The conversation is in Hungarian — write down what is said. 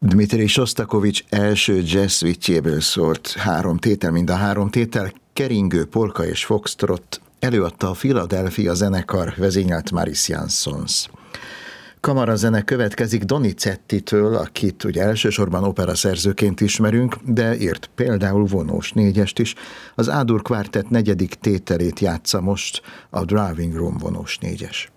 Dmitrij Sosztakovics első jazz suite-jéből szólt 3 tétel, mind a 3 tétel keringő, polka és foxtrot, előadta a Philadelphia zenekar, vezényelt Maris Jansons. Kamarazene következik Donizettitől, akit ugye elsősorban operaszerzőként ismerünk, de írt például vonós négyest is. Az A-dur kvártett 4. tételét játsza most a Drawing Room vonós négyes.